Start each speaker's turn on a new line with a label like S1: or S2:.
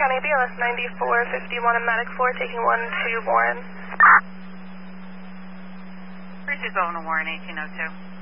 S1: County BLS 9451 and Medic 4 taking 1 to Warren.
S2: Bridges on to Warren 1802.